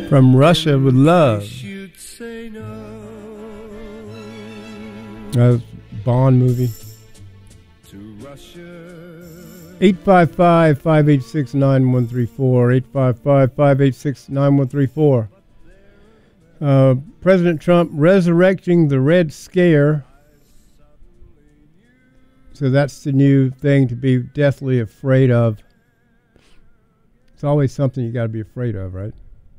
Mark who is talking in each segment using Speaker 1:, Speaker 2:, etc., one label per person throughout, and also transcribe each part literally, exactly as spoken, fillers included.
Speaker 1: From Russia with Love. Uh, Bond movie. eight five five, five eight six, nine one three four. eight five five, five eight six, nine one three four. Uh, President Trump resurrecting the Red Scare. So that's the new thing to be deathly afraid of. It's always something you got to be afraid of, right?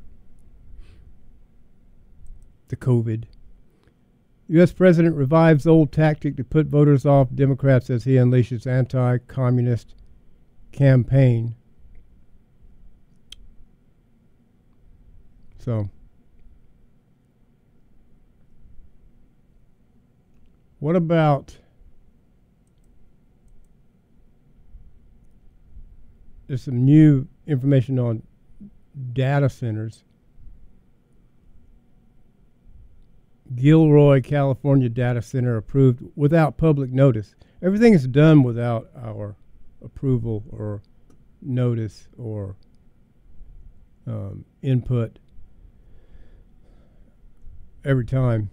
Speaker 1: The COVID. U S President revives old tactic to put voters off Democrats as he unleashes anti-communist campaign. So, what about there's some new information on data centers. Gilroy, California data center approved without public notice. Everything is done without our approval or notice or um, input every time.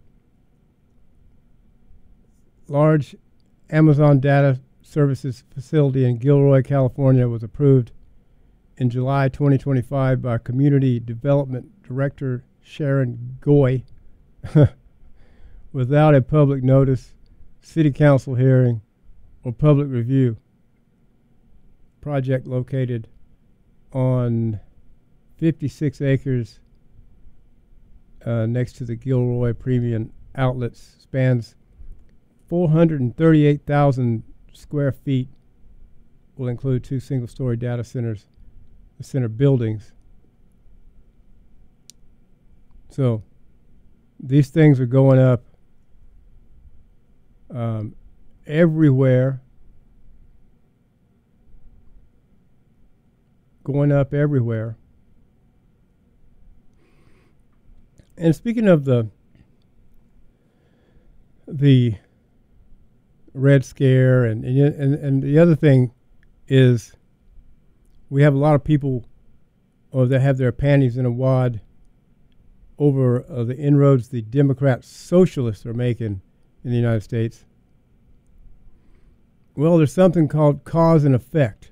Speaker 1: Large Amazon data services facility in Gilroy, California was approved in July twenty twenty-five by Community Development Director Sharon Goy without a public notice, city council hearing, or public review. Project located on fifty-six acres uh, next to the Gilroy Premium Outlets, spans four hundred thirty-eight thousand square feet, will include two single-story data centers, the center buildings. So these things are going up um, everywhere. Going up everywhere. And speaking of the the Red Scare, and and and, and the other thing is, we have a lot of people, or that have their panties in a wad over uh, the inroads the Democrat socialists are making in the United States. Well, there's something called cause and effect.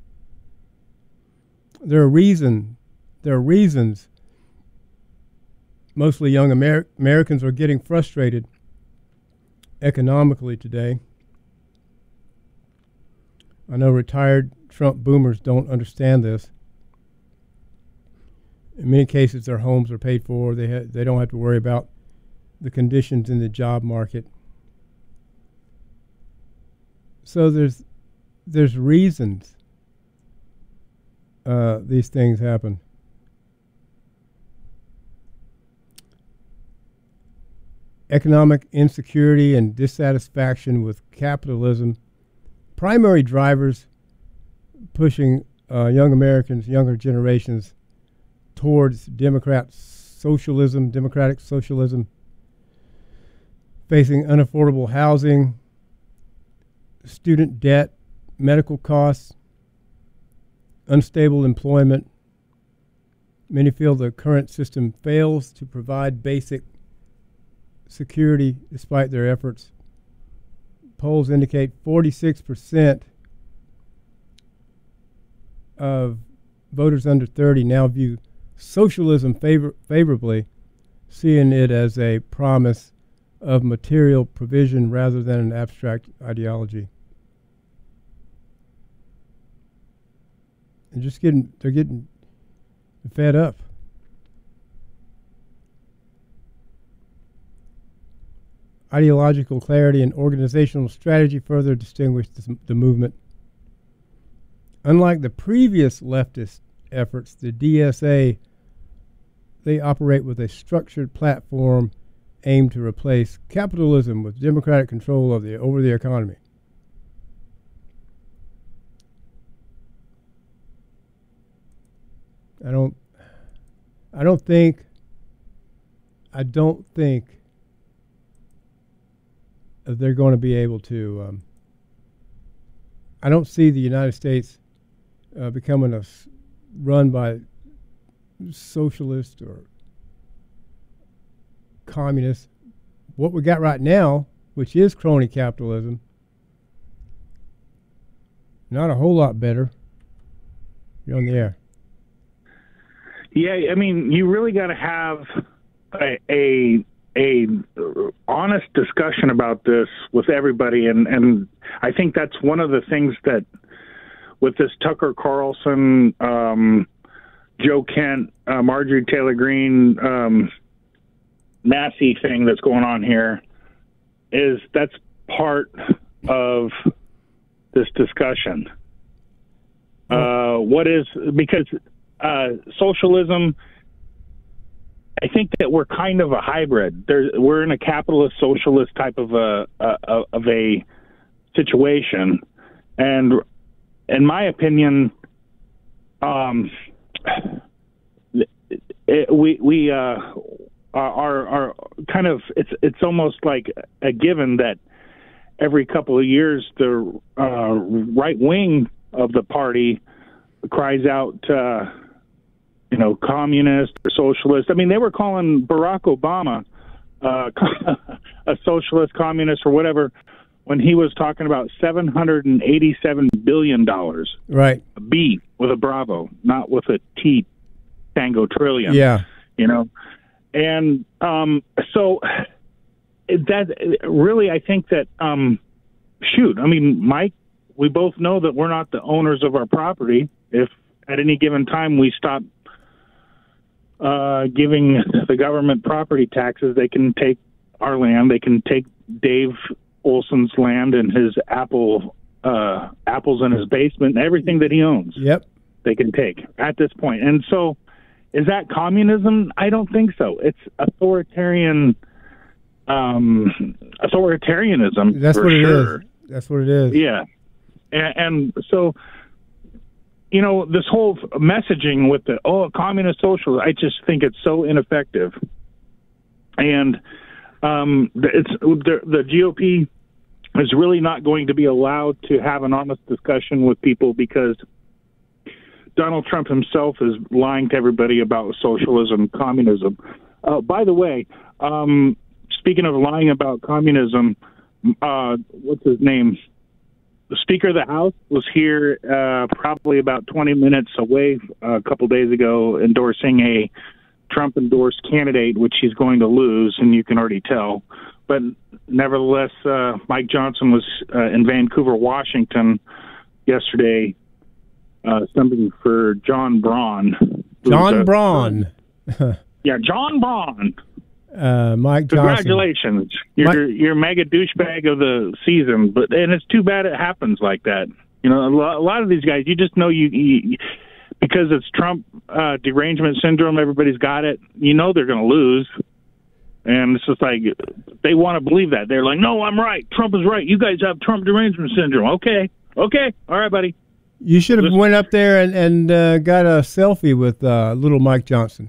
Speaker 1: There are reason, there are reasons mostly young Amer- Americans are getting frustrated economically today. I know retired Trump boomers don't understand this. In many cases, their homes are paid for. They ha- they don't have to worry about the conditions in the job market. So there's there's reasons uh, these things happen. Economic insecurity and dissatisfaction with capitalism, primary drivers pushing uh, young Americans, younger generations, towards Democrat socialism, democratic socialism, facing unaffordable housing, student debt, medical costs, unstable employment. Many feel the current system fails to provide basic security despite their efforts. Polls indicate forty-six percent of voters under thirty now view socialism favor- favorably, seeing it as a promise of material provision rather than an abstract ideology. And just getting, they're getting fed up. Ideological clarity and organizational strategy further distinguish the, the movement. Unlike the previous leftist efforts, the D S A, they operate with a structured platform aimed to replace capitalism with democratic control of the over the economy. I don't I don't think I don't think that they're going to be able to um, I don't see the United States uh, becoming a s- run by socialist or communist. What we got right now, which is crony capitalism, not a whole lot better. You're on the air.
Speaker 2: Yeah, I mean, you really got to have a, a a honest discussion about this with everybody, and and I think that's one of the things that with this Tucker Carlson, um, Joe Kent, uh, Marjorie Taylor Greene, um, Massey thing that's going on here is that's part of this discussion. Uh, what is because uh, socialism? I think that we're kind of a hybrid. There, we're in a capitalist socialist type of a, a of a situation, and in my opinion, um, it, we we uh, are are kind of it's it's almost like a given that every couple of years the uh, right wing of the party cries out, uh, you know, communist or socialist. I mean, they were calling Barack Obama uh, a socialist, communist, or whatever when he was talking about seven hundred eighty-seven billion dollars.
Speaker 1: Right.
Speaker 2: A B with a Bravo, not with a T, Tango Trillion.
Speaker 1: Yeah.
Speaker 2: You know? And um, so that really, I think that, um, shoot, I mean, Mike, we both know that we're not the owners of our property. If at any given time we stop uh, giving the government property taxes, they can take our land. They can take Dave Olson's land and his apple uh, apples in his basement, and everything that he owns.
Speaker 1: Yep.
Speaker 2: They can take at this point. And so is that communism? I don't think so. It's authoritarian um, authoritarianism.
Speaker 1: That's
Speaker 2: for
Speaker 1: what it
Speaker 2: sure.
Speaker 1: is. That's what it is.
Speaker 2: Yeah. And, and so, you know, this whole messaging with the, oh, communist socialist, I just think it's so ineffective. And um, it's the, the G O P is really not going to be allowed to have an honest discussion with people because Donald Trump himself is lying to everybody about socialism, communism. Uh, by the way, um, speaking of lying about communism, uh, what's his name? The Speaker of the House was here uh, probably about twenty minutes away uh, a couple days ago endorsing a Trump-endorsed candidate, which he's going to lose, and you can already tell. But nevertheless, uh, Mike Johnson was uh, in Vancouver, Washington yesterday, uh, something for John Braun.
Speaker 1: John Braun.
Speaker 2: Yeah, John Braun.
Speaker 1: Uh, Mike Johnson.
Speaker 2: Congratulations. You're Mike, you're mega douchebag of the season, but and it's too bad it happens like that. You know, a lot, a lot of these guys, you just know you, you because it's Trump uh, derangement syndrome. Everybody's got it. You know they're going to lose, and it's just like they want to believe that. They're like, "No, I'm right. Trump is right. You guys have Trump derangement syndrome." Okay, okay, all right, buddy.
Speaker 1: You should have Listen. went up there and and uh, got a selfie with uh, little Mike Johnson.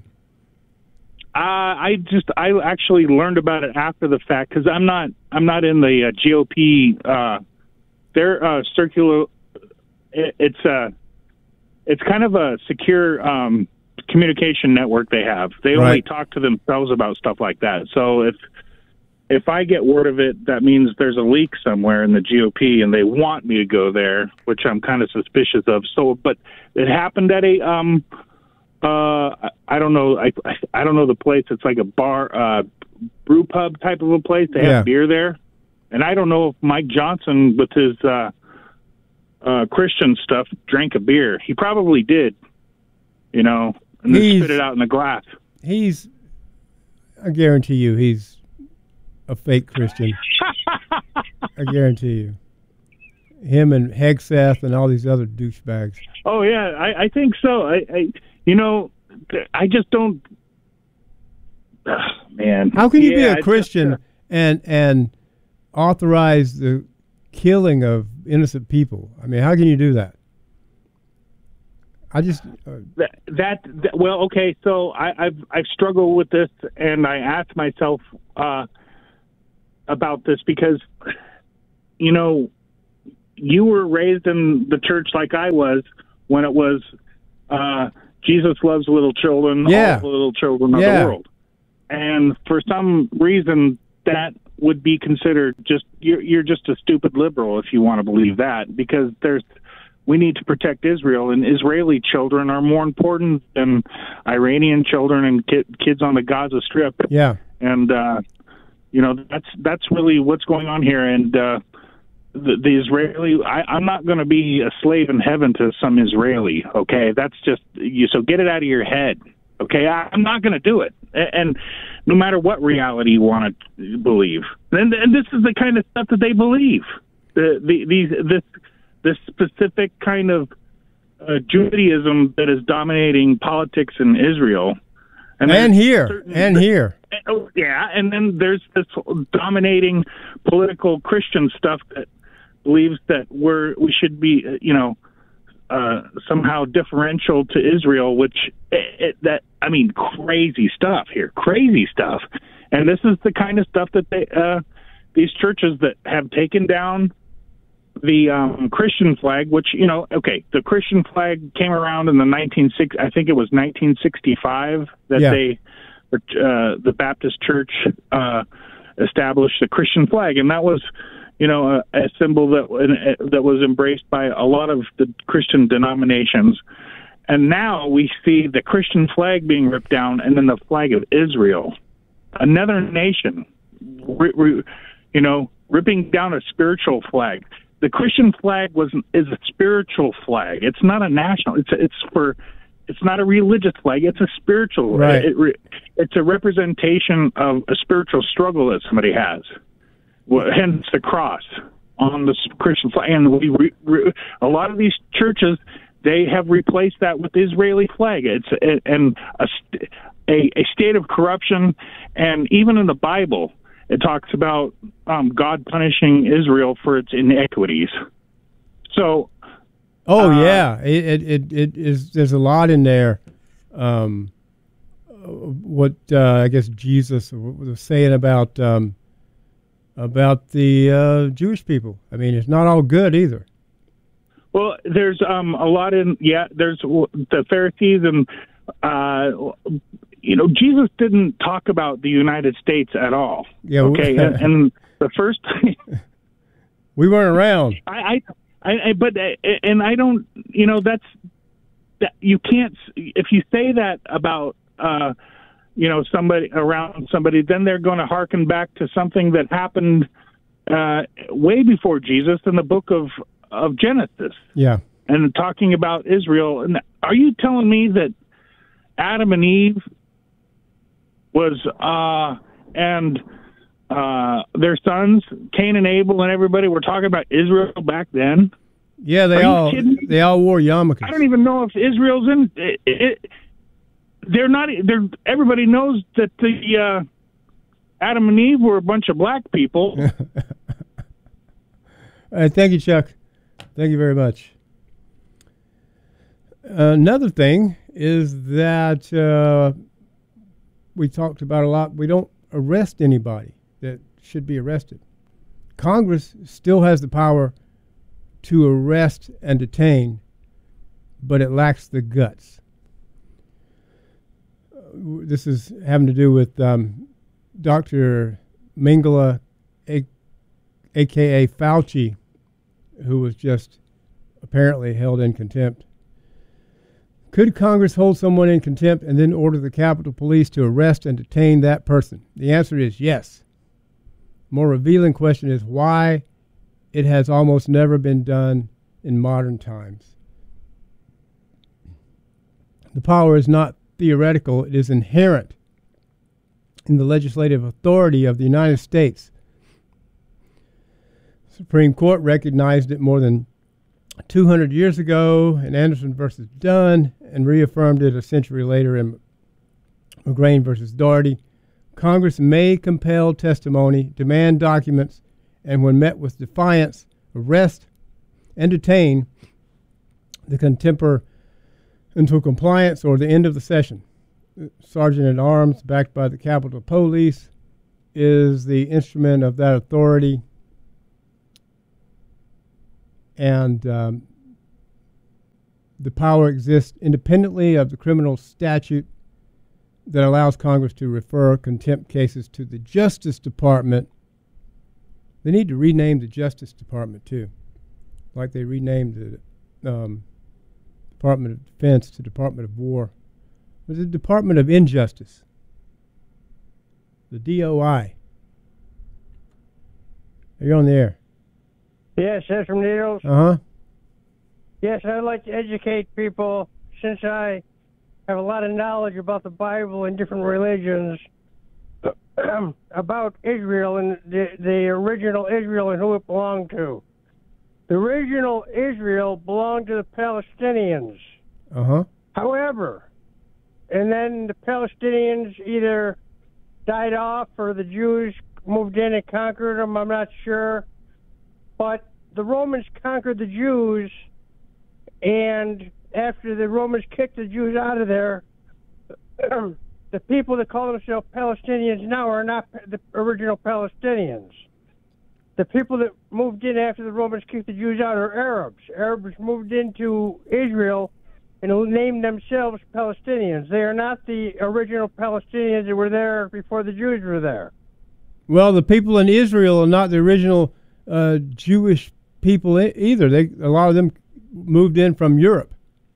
Speaker 2: Uh, I just I actually learned about it after the fact because I'm not I'm not in the uh, G O P. Uh, their uh, circular it, it's uh, it's kind of a secure um, communication network they have. They
Speaker 1: right.
Speaker 2: only talk to themselves about stuff like that. So if if I get word of it, that means there's a leak somewhere in the G O P, and they want me to go there, which I'm kind of suspicious of. So, but it happened at a. Um, Uh, I don't know. I I don't know the place. It's like a bar, uh, brew pub type of a place. They have
Speaker 1: yeah.
Speaker 2: beer there, and I don't know if Mike Johnson, with his uh, uh, Christian stuff, drank a beer. He probably did, you know, and then spit it out in the glass.
Speaker 1: He's, I guarantee you, he's a fake Christian. I guarantee you. Him and Hegseth and all these other douchebags.
Speaker 2: Oh yeah, I, I think so. I. I You know, I just don't. Uh, man,
Speaker 1: how can you
Speaker 2: yeah,
Speaker 1: be a Christian
Speaker 2: just, uh,
Speaker 1: and and authorize the killing of innocent people? I mean, how can you do that? I just uh,
Speaker 2: that, that, that. Well, okay. So I, I've I've struggled with this, and I asked myself uh, about this because, you know, you were raised in the church like I was when it was. Uh, Jesus loves little children,
Speaker 1: Yeah.
Speaker 2: all the little children of
Speaker 1: Yeah.
Speaker 2: the world. And for some reason, that would be considered just, you're, you're just a stupid liberal if you want to believe that, because there's, we need to protect Israel, and Israeli children are more important than Iranian children and ki- kids on the Gaza Strip.
Speaker 1: Yeah.
Speaker 2: And, uh, you know, that's that's really what's going on here. And uh, the, the Israeli, I, I'm not going to be a slave in heaven to some Israeli, okay? That's just, you. So get it out of your head, okay? I, I'm not going to do it. And, and no matter what reality you want to believe. And, and this is the kind of stuff that they believe. The, the, these, this, this specific kind of uh, Judaism that is dominating politics in Israel.
Speaker 1: And, and here, and here.
Speaker 2: Oh, yeah, and then there's this dominating political Christian stuff that believes that we're we should be, you know, uh, somehow differential to Israel, which it, it, that I mean, crazy stuff here, crazy stuff. And this is the kind of stuff that they uh, these churches that have taken down the um, Christian flag, which, you know, okay, the Christian flag came around in the nineteen six. I think it was nineteen sixty-five that
Speaker 1: Yeah.
Speaker 2: they, uh, the Baptist Church, uh, established the Christian flag, and that was, you know, a, a symbol that uh, that was embraced by a lot of the Christian denominations. And now we see the Christian flag being ripped down, and then the flag of Israel, another nation, ri- ri- you know, ripping down a spiritual flag. The Christian flag was is a spiritual flag. It's not a national. It's it's for. It's not a religious flag. It's a spiritual.
Speaker 1: Right.
Speaker 2: It, it, it's a representation of a spiritual struggle that somebody has. Well, hence the cross on the Christian flag. And we re, re, a lot of these churches, they have replaced that with the Israeli flag. It's a, and a, a a state of corruption. And even in the Bible, it talks about um, God punishing Israel for its iniquities. So,
Speaker 1: oh
Speaker 2: uh,
Speaker 1: yeah, it, it it it is. There's a lot in there. Um, what uh, I guess Jesus was saying about um, about the uh, Jewish people. I mean, it's not all good either.
Speaker 2: Well, there's um, a lot in yeah. There's the Pharisees and. Uh, You know, Jesus didn't talk about the United States at all.
Speaker 1: Yeah,
Speaker 2: okay, and, and the first
Speaker 1: we weren't around.
Speaker 2: I, I, I, but and I don't, you know, that's that you can't. If you say that about, uh, you know, somebody around somebody, then they're going to hearken back to something that happened uh, way before Jesus in the book of of Genesis.
Speaker 1: Yeah,
Speaker 2: and talking about Israel. And are you telling me that Adam and Eve was uh, and uh, their sons, Cain and Abel, and everybody were talking about Israel back then?
Speaker 1: Yeah, they all they all wore yarmulkes.
Speaker 2: I don't even know if Israel's in it. it they're not. They're everybody knows that the uh, Adam and Eve were a bunch of black people.
Speaker 1: All right, thank you, Chuck. Thank you very much. Another thing is that uh, we talked about a lot. We don't arrest anybody that should be arrested. Congress still has the power to arrest and detain, but it lacks the guts. Uh, this is having to do with um, Doctor Mengele, a, a k a. Fauci, who was just apparently held in contempt. Could Congress hold someone in contempt and then order the Capitol Police to arrest and detain that person? The answer is yes. More revealing question is why it has almost never been done in modern times. The power is not theoretical, it is inherent in the legislative authority of the United States. The Supreme Court recognized it more than two hundred years ago in Anderson versus Dunn and reaffirmed it a century later in McGrain versus Doherty. Congress may compel testimony, demand documents, and when met with defiance, arrest and detain the contemporary until compliance or the end of the session. Sergeant at Arms, backed by the Capitol Police, is the instrument of that authority. And um, the power exists independently of the criminal statute that allows Congress to refer contempt cases to the Justice Department. They need to rename the Justice Department, too, like they renamed the um, Department of Defense to Department of War. It was the Department of Injustice, the D O I. Are you on the air?
Speaker 3: Yes, that's from Needles.
Speaker 1: Uh-huh.
Speaker 3: Yes, I'd like to educate people, since I have a lot of knowledge about the Bible and different religions, about Israel and the, the original Israel and who it belonged to. The original Israel belonged to the Palestinians.
Speaker 1: Uh-huh.
Speaker 3: However, and then the Palestinians either died off or the Jews moved in and conquered them, I'm not sure. But the Romans conquered the Jews, and after the Romans kicked the Jews out of there, the people that call themselves Palestinians now are not the original Palestinians. The people that moved in after the Romans kicked the Jews out are Arabs. Arabs moved into Israel and named themselves Palestinians. They are not the original Palestinians that were there before the Jews were there.
Speaker 1: Well, the people in Israel are not the original uh, Jewish people e- either. They a lot of them moved in from Europe.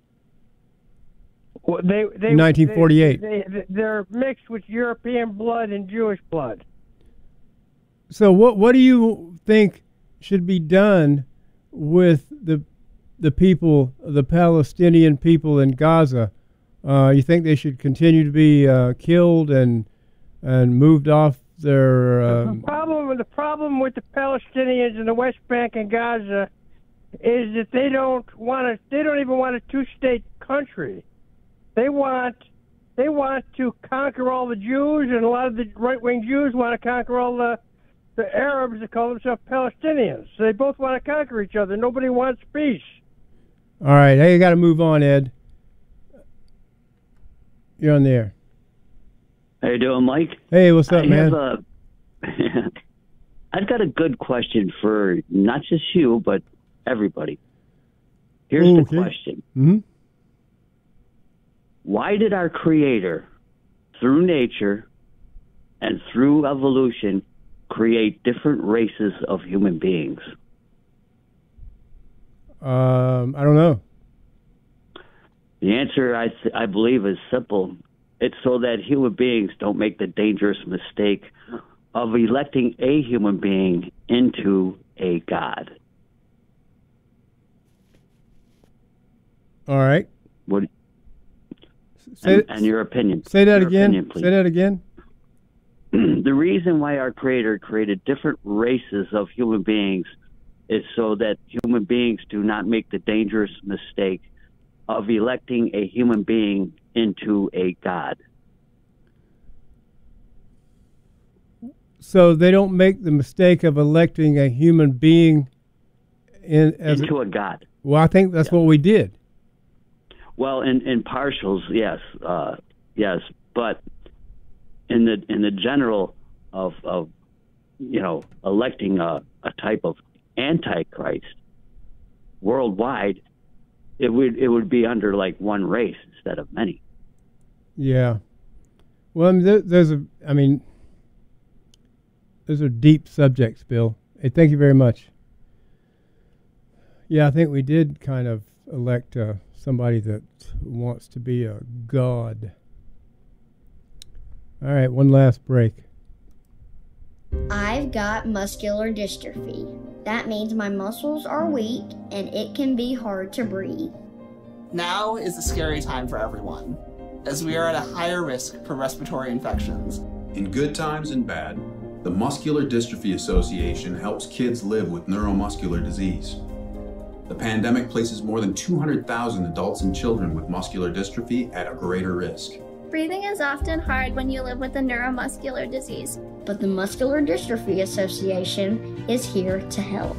Speaker 3: Well, they, they,
Speaker 1: in nineteen forty-eight.
Speaker 3: They, they, they're mixed with European blood and Jewish blood.
Speaker 1: So what what do you think should be done with the the people, the Palestinian people in Gaza? Uh, you think they should continue to be uh, killed and and moved off their? Um,
Speaker 3: the problem the problem with the Palestinians in the West Bank and Gaza is that they don't want to. They don't even want a two-state country. They want they want to conquer all the Jews, and a lot of the right-wing Jews want to conquer all the the Arabs that call themselves Palestinians. So they both want to conquer each other. Nobody wants peace.
Speaker 1: All right, hey, you got to move on, Ed. You're on the air.
Speaker 4: How you doing, Mike?
Speaker 1: Hey, what's up,
Speaker 4: I
Speaker 1: man?
Speaker 4: Have a, I've got a good question for not just you, but everybody. Here's
Speaker 1: Ooh,
Speaker 4: the
Speaker 1: okay.
Speaker 4: question.
Speaker 1: Mm-hmm.
Speaker 4: Why did our Creator, through nature and through evolution, create different races of human beings?
Speaker 1: Um, I don't know.
Speaker 4: The answer, I, th- I believe, is simple. It's so that human beings don't make the dangerous mistake of electing a human being into a God.
Speaker 1: All right.
Speaker 4: What?
Speaker 1: Say,
Speaker 4: and, and your opinion.
Speaker 1: Say that
Speaker 4: your
Speaker 1: again.
Speaker 4: Opinion, please.
Speaker 1: Say that again.
Speaker 4: The reason why our Creator created different races of human beings is so that human beings do not make the dangerous mistake of electing a human being into a God.
Speaker 1: So they don't make the mistake of electing a human being in as
Speaker 4: into
Speaker 1: a,
Speaker 4: a God.
Speaker 1: Well, I think that's
Speaker 4: Yeah.
Speaker 1: what we did.
Speaker 4: Well, in, in partials, yes, uh, yes, but in the in the general of of you know electing a, a type of antichrist worldwide, it would it would be under like one race instead of many.
Speaker 1: Yeah. Well, I mean, there, there's a. I mean, those are deep subjects, Bill. Hey, thank you very much. Yeah, I think we did kind of elect uh, somebody that wants to be a god. All right, one last break.
Speaker 5: I've got muscular dystrophy. That means my muscles are weak and it can be hard to breathe.
Speaker 6: Now is a scary time for everyone, as we are at a higher risk for respiratory infections.
Speaker 7: In good times and bad, the Muscular Dystrophy Association helps kids live with neuromuscular disease. The pandemic places more than two hundred thousand adults and children with muscular dystrophy at a greater risk.
Speaker 8: Breathing is often hard when you live with a neuromuscular disease.
Speaker 5: But the Muscular Dystrophy Association is here to help.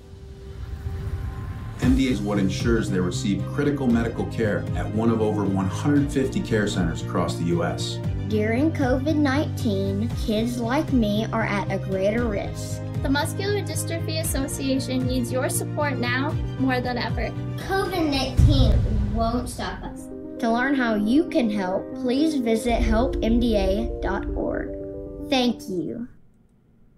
Speaker 7: M D A is what ensures they receive critical medical care at one of over one hundred fifty care centers across the U S.
Speaker 5: During COVID nineteen, kids like me are at a greater risk.
Speaker 8: The Muscular Dystrophy Association needs your support now more than ever.
Speaker 5: COVID nineteen won't stop us. To learn how you can help, please visit help M D A dot org. Thank you.